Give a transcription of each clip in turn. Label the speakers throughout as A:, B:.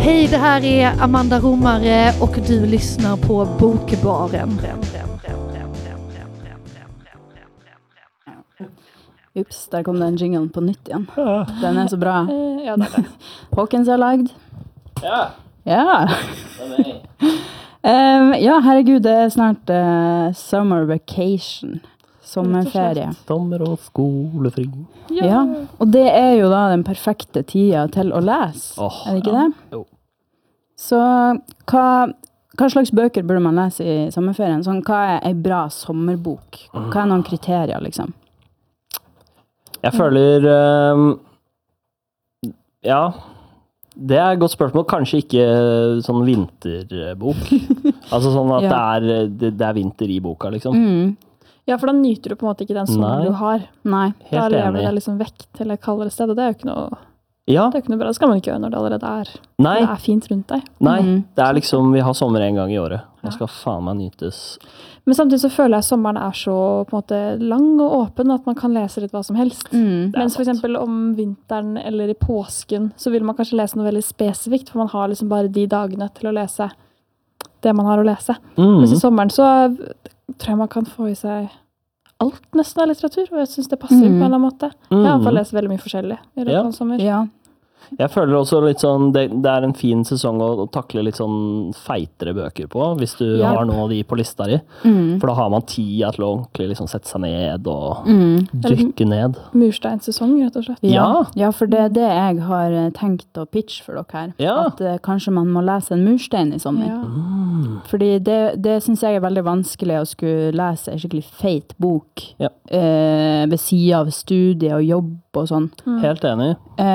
A: Hej, det här är Amanda Romare och du lyssnar på Bokbaren.
B: Ups, der kom den jinglen på nytt igjen. Den er så bra.
C: Ja, det er det.
B: Hawkins har lagd.
D: Ja,
B: Ja.
D: det er meg.
B: Ja, herregud, det er snart summer vacation. Sommerferie.
D: Sommer og skolefri.
B: Ja, og det er jo da den perfekte tida til å lese. Er det ikke det?
D: Jo.
B: Så hva slags bøker burde man lese i sommerferien? Sånn, hva er en bra sommerbok? Hva er noen kriterier, liksom?
D: Jeg føler, ja, det er et godt spørsmål. Kanskje ikke sånn vinterbok. Altså sånn at det er vinter i boka, liksom.
C: Ja, for da nyter du på en måte ikke den sommeren du har.
B: Nei.
C: Da
D: Helt
C: lever
D: enig.
C: det liksom vekk til et kaldere sted, og det er jo ikke noe,
D: Ja,
C: det er ikke noe bra. Det skal man ikke gjøre når det allerede er.
D: nei,
C: Det er fint rundt deg.
D: nei. Det er liksom, vi har sommer en gang i året. Det skal faen meg nytes.
C: Men samtidig så føler jeg sommeren er så på en måte lang og åpen at man kan lese litt hva som helst. Mens for eksempel om vinteren eller i påsken så vil man kanskje lese noe veldig spesifikt, for man har liksom bare de dagene til å lese det man har å lese. Mens i sommeren så tror jeg man kan få i seg alt nesten av litteratur, og jeg synes det passer på en eller annen måte. Jeg har i hvert fall lest veldig mye forskjellig i løpet av sommer.
B: Ja.
D: Jeg føler også litt sånn, det er en fin sesong å takle litt sånn feitere bøker på, hvis du har noen av de på lista di. For da har man tida til å ordentlig liksom sette seg ned og dykke ned.
C: Mursteinsesong, rett og slett.
B: Ja, for det er det jeg har tenkt å pitche for dere her.
D: Ja.
B: At kanskje man må lese en murstein i sommer.
C: Ja.
B: Fordi det synes jeg er veldig vanskelig å skulle lese en skikkelig feit bok ved siden av studie og jobb og sånn.
D: Helt enig.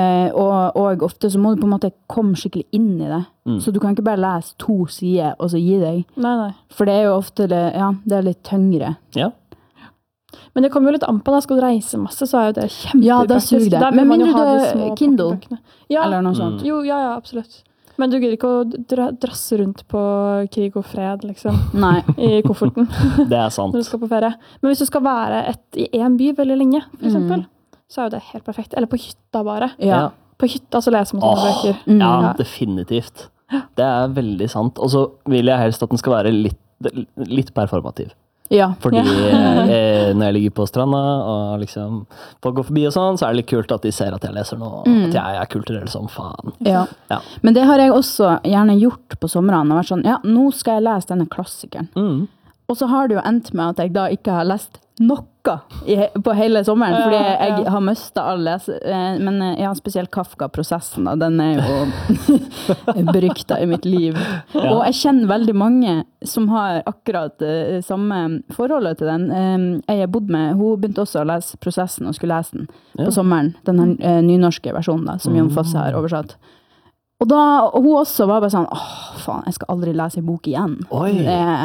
B: Og ofte så må du på en måte komme skikkelig inn i det. Så du kan ikke bare lese 2 sider og så gi deg.
C: Nei.
B: For det er jo ofte det er litt tyngre.
D: Ja.
C: Men det kommer jo litt an på, da skal du reise masse, så er jo det kjempepraktisk.
B: Ja, da suger det.
C: Der vil
B: Men
C: man jo
B: mindre
C: ha de
B: du
C: små
B: Kindle,
C: pocketbøkene.
B: eller noe sånt.
C: Jo, ja, absolutt. Men du gidder ikke å drasse rundt på krig og fred, liksom,
B: Nei.
C: i kofferten
D: Det er sant.
C: når du skal på ferie. Men hvis du skal være i en by veldig lenge, for eksempel, så er jo det helt perfekt. Eller på hytta bare.
B: Ja.
C: På hytta så leser man sånne bøker.
D: Ja, definitivt. Det er veldig sant. Og så vil jeg helst at den skal være litt performativ.
B: Ja.
D: Fordi når jeg ligger på stranda og liksom folk går forbi og sånn, så er det litt kult at de ser at jeg leser noe, at jeg er kulturell som faen.
B: Ja. Men det har jeg også gjerne gjort på sommeren, og vært sånn, ja, nå skal jeg lese denne klassikeren. Og så har det jo endt med at jeg da ikke har lest noe på hele sommeren, fordi jeg har mistet all men spesielt Kafka-prosessen da, den er jo beryktet i mitt liv. Og jeg kjenner veldig mange som har akkurat samme forholdet til den. Jeg har bodd med, hun begynte også å lese prosessen og skulle lese den på sommeren, den her nynorske versjonen da, som Jon Fosse har oversatt. Og da, hun også var bare sånn, faen, jeg skal aldri lese en bok igjen.
D: Oi!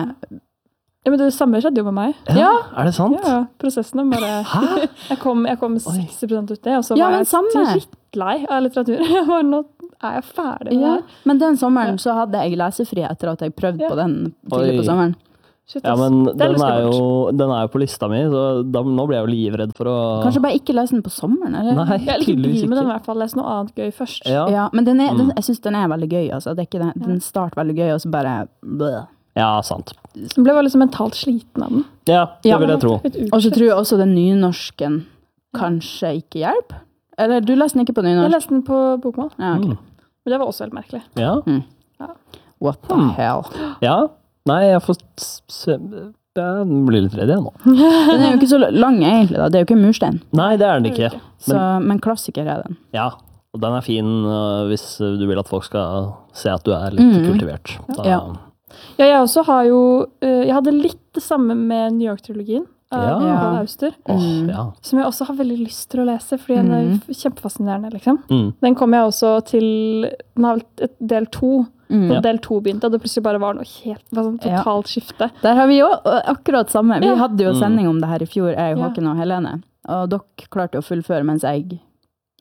C: Ja, men det samme skjedde jo med meg.
D: Ja, er det sant?
C: Ja, prosessene bare... Jeg kom 60% ut det, og så var jeg drittlei av litteratur. Jeg var nå er jeg ferdig med det her.
B: Men den sommeren så hadde jeg lesefri etter at jeg prøvde på den tidlig på sommeren.
C: Shit,
D: Ja, men den er jo på lista mi, så nå ble jeg jo livredd for å...
B: Kanskje bare ikke lese den på sommeren, eller?
D: Nei,
C: Jeg er litt
D: tydeligvis
C: bryr med den i
D: ikke.
C: hvert fall. Les noe annet gøy først.
D: Ja,
B: Men jeg synes den er veldig gøy, altså. Det er ikke det. Den starter veldig gøy, og så bare... bleh.
D: ja, sant.
C: Så ble jeg liksom mentalt sliten av den.
D: Ja, det vil jeg tro.
B: Og så tror jeg også den nynorsken kanskje ikke hjelper. Eller du leste den ikke på
C: Jeg
B: nynorsk?
C: leste den på bokmål,
B: Ja, ok.
C: men det var også helt merkelig.
D: Ja,
B: What the hell?
D: ja. Nei, jeg får se... Jeg blir litt redd igjen nå.
B: Den er jo ikke så lang egentlig da. Det er jo ikke murstein.
D: Nei, det er den ikke.
B: Men klassiker er den.
D: Ja, og den er fin hvis du vil at folk skal se at du er litt kultivert. Da,
B: Ja.
C: Ja, jeg også har jo... Jeg hadde litt det samme med New York-trilogien av Paul Auster,
D: ja.
C: som jeg også har veldig lyst til å lese, fordi den er kjempefascinerende, liksom.
D: Mm.
C: Den kom jeg også til... Den har vel del 2, og del 2 begynte, og det plutselig bare var noe sånn totalt skifte.
B: Der har vi jo akkurat samme. Vi hadde jo sending om det her i fjor, jeg, Håken og Helene. Og dere klarte å fullføre mens jeg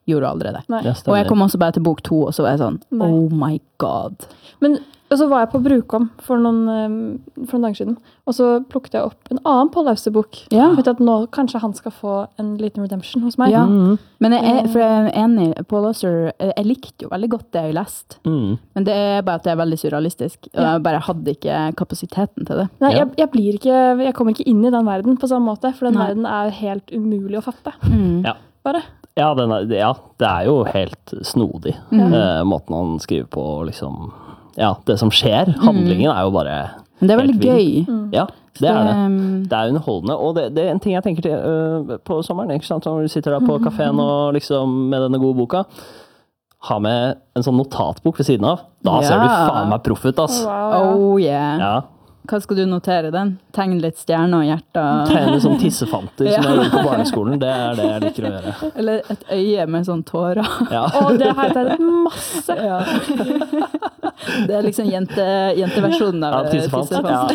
B: gjorde aldri det.
C: Nei.
D: Ja,
B: Og jeg kom også bare til bok 2, og så var jeg sånn,
C: Nei.
B: oh my god.
C: Men og så var jeg på Brukom for noen dager siden, og så plukket jeg opp en annen Paul Auster-bok.
B: Ja.
C: Vet at nå kanskje han skal få en liten redemption hos meg.
B: Ja, men for jeg er enig, Paul Auster, jeg likte jo veldig godt det jeg leste, men det er bare at det er veldig surrealistisk, og jeg bare hadde ikke kapasiteten til det.
C: Nei,
D: Ja.
C: jeg kommer ikke inn i den verden på samme måte, for den verden er helt umulig å fatte.
D: Ja.
C: Bare.
D: Ja, det er jo helt snodig, måten han skriver på, liksom. Ja, det som skjer, handlingen er jo bare
B: Men det er veldig
D: helt
B: gøy.
D: vill. Ja, det er det. Det er underholdende, og det er en ting jeg tenker til på sommeren, ikke sant? Når du sitter der på kaféen og liksom med denne gode boka, ha med en sånn notatbok ved siden av, da ser du faen meg proff ut, ass.
C: Wow, ja.
B: Oh yeah.
D: Ja.
B: Hva skal du notere den? Tegn litt stjerner og hjerter.
D: Tegne sånn tissefanter som jeg gjorde på barneskolen, det er det jeg liker å gjøre.
B: Eller et øye med sånn tårer.
D: Ja.
C: Og det har jeg tegnet masse.
B: Ja. Det er liksom jenteversjonen av
D: Ja, tissefant. Ja,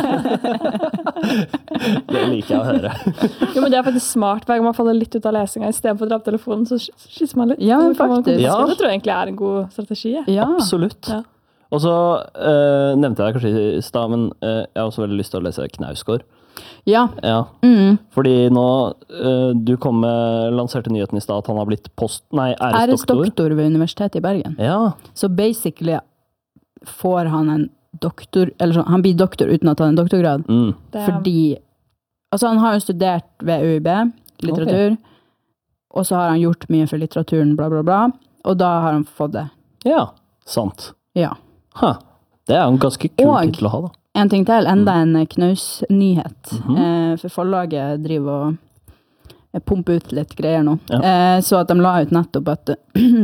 D: det liker jeg å høre.
C: Jo, men det er faktisk smart. Hver gang man faller litt ut av lesinga, i stedet for å dra opp telefonen, så skisser man litt.
B: Ja,
C: Så kan man
B: faktisk.
C: konsentrere.
D: Ja.
C: Det tror jeg egentlig er en god strategi. jeg.
B: Ja.
D: Absolutt.
C: Ja.
D: Og så nevnte jeg det kanskje i stad, men jeg har også veldig lyst til å lese Knausgård.
B: Ja.
D: Ja. Fordi nå du lanserte nyheten i stad at han har blitt æresdoktor.
B: Æresdoktor ved Universitetet i Bergen.
D: Ja.
B: Så basically får han en doktor, eller sånn, han blir doktor uten at han har en doktorgrad.
C: Det er-
B: Fordi, altså han har jo studert ved UiB, litteratur, og så har han gjort mye for litteraturen, bla bla bla, og da har han fått det.
D: Ja, sant.
B: Ja.
D: Ha. Det er jo en ganske kul
B: Og-
D: tittel å ha, da.
B: En ting til, enda en knausnyhet. For forlaget driver og pumper ut litt greier nå.
D: Ja.
B: Så at de la ut nettopp at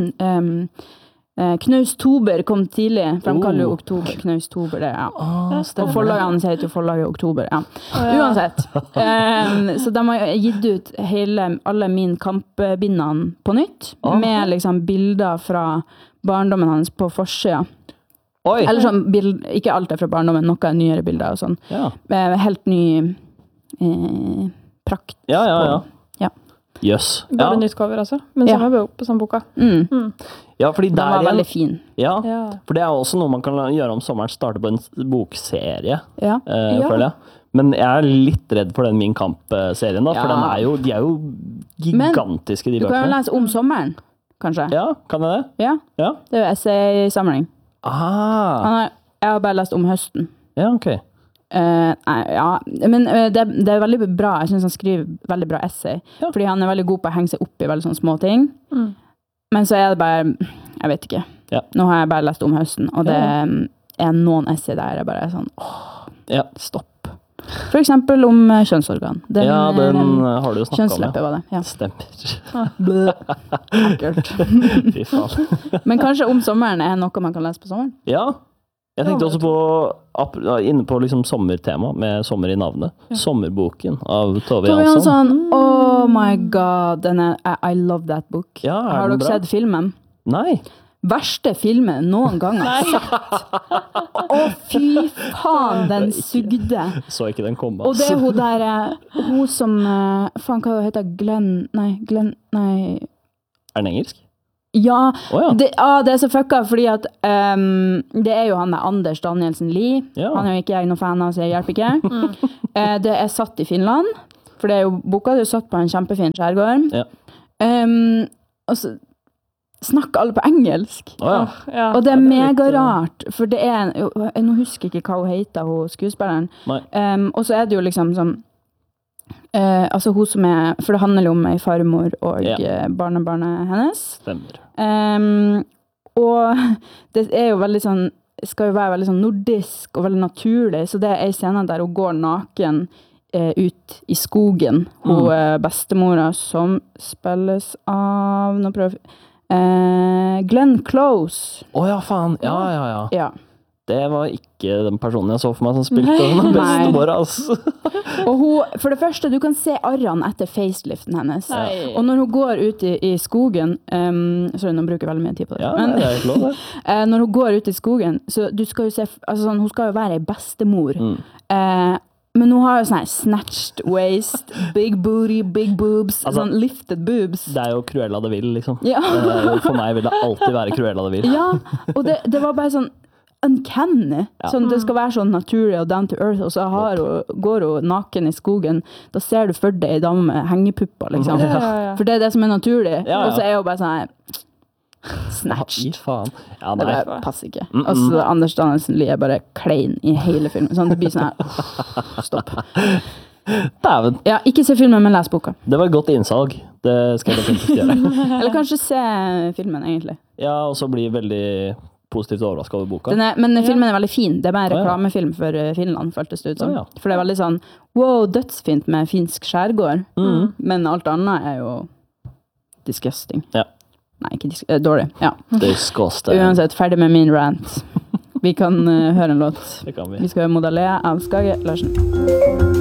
B: Knaustober kom tidlig, for de kaller jo oktober Knaustober. Det, ja. Og forlaget hans heter jo forlaget Oktober. Ja. Uansett. Så de har gitt ut alle min kampbindene på nytt, med liksom bilder fra barndommen hans på forsida.
D: Oi!
B: Eller sånn, ikke alt er fra barndommen, noe er nyere bilder og sånn.
D: Ja.
B: Helt ny prakt.
D: Ja.
B: Ja.
D: Jøss.
C: Bare
D: Ja.
C: nytt cover, altså. Men
B: Ja.
C: samme boka.
D: Ja, fordi
B: Den
D: der
B: var
D: igjen
B: veldig fin.
D: Ja,
C: Ja.
D: for det er jo også noe man kan gjøre om sommeren, starte på en bokserie,
B: Ja.
D: føler jeg. Men jeg er litt redd for den Min Kamp-serien, da, for
B: Ja.
D: de er jo gigantiske, de
B: Du kan jo
D: bøkene.
B: lese om sommeren, kanskje.
D: Ja, kan jeg det?
B: Ja,
D: Ja.
B: det er jo essaysamling.
D: Ah,
B: Jeg har bare lest om høsten.
D: ja, ok.
B: Nei, ja, men det er veldig bra. Jeg synes han skriver veldig bra essay.
D: Ja.
B: Fordi han er veldig god på å henge seg opp i veldig sånne små ting. Men så er det bare, jeg vet ikke.
D: Ja.
B: Nå har jeg bare lest om høsten, og det
D: Ja.
B: er noen essay der jeg bare er sånn,
D: Ja,
B: stopp. For eksempel om kjønnsorgan. Den
D: har du jo snakket om.
B: kjønnsleppe var det, ja.
D: Stemmer.
B: Blø. Ekkelt.
D: Fy faen.
B: Men kanskje om sommeren er noe man kan lese på sommeren?
D: Ja, jeg tenkte også på, inne på liksom sommertema, med sommer i navnet. Sommerboken av Tove
B: Tove
D: Jansson.
B: Jansson, oh my god, I love that book.
D: Ja, er
B: Har
D: den
B: dere
D: bra?
B: sett filmen?
D: Nei.
B: Verste filmen noen gang har sett. Å fy faen, den sugde.
D: Så ikke den komme.
B: Og det er hun der, hun som, faen hva heter Glenn, nei.
D: Er den engelsk?
B: Ja,
D: Å ja.
B: det er så fucka, fordi at det er jo han der Anders Danielsen Lie.
D: Ja.
B: Han er jo ikke jeg noen fan av, så jeg hjelper ikke. Det er satt i Finland, for det er jo boka, det er jo satt på en kjempefin skjærgård.
D: Ja.
B: Og så snakker alle på engelsk.
D: Å ja.
C: Ja.
B: Og det er
D: Ja, det er litt,
B: megarart, for det er, nå husker jeg ikke hva hun heter, hun skuespilleren.
D: Nei.
B: Og så er det jo liksom sånn, altså hun som er, for det handler jo om ei farmor og
D: Ja.
B: barnebarnet hennes.
D: Stemmer.
B: Og det er jo veldig sånn, skal jo være veldig sånn nordisk og veldig naturlig, så det er en scene der hun går naken ut i skogen. Hun bestemora som spilles av, nå prøver Glenn Close.
D: Å ja, faen. Ja.
B: Ja.
D: Det var ikke den personen jeg så for meg som spilte den bestemora, altså.
B: Og hun, for det første, du kan se arrene etter faceliften hennes.
C: Nei.
B: Og når hun går ut i skogen, sorry, nå bruker jeg veldig mye tid på det.
D: Ja,
B: Men,
D: det er ikke lov, det.
B: når hun går ut i skogen, så du skal jo se, altså sånn, hun skal jo være ei bestemor. Men nå har jo sånn her snatched waist, big booty, big boobs, sånn lifted boobs.
D: Det jo Cruella de Vil, liksom.
B: Ja.
D: For meg vil det alltid være Cruella de Vil.
B: Ja, og det var bare sånn uncanny. Sånn, det skal være sånn naturlig og down to earth, og så går hun naken i skogen. Da ser du for deg en dame med hengepupper, liksom.
C: Ja.
B: For det det som naturlig.
D: Ja.
B: Og så hun bare sånn her snatched.
D: Faen. Ja,
B: Det bare passer ikke. Og så Anders Danielsen Lie bare klein i hele filmen. Sånn, det blir sånn her, stopp.
D: Dæven.
B: Ja, ikke se filmen, men les boka.
D: Det var et godt innsalg. Det skal jeg definitivt gjøre.
B: Eller kanskje se filmen, egentlig.
D: Ja, og så bli veldig positivt overrasket over boka.
B: Men filmen veldig fin. Det bare en reklamefilm for Finland, føltes det ut som. For det veldig sånn, wow, dødsfint med finsk skjærgård. Men alt annet jo disgusting.
D: Ja.
B: Nei, ikke dårlig. Ja.
D: Disgusting.
B: Uansett, ferdig med min rant. Vi kan høre en låt.
D: Det kan vi.
B: Vi skal høre Modalé av Skage Larsen.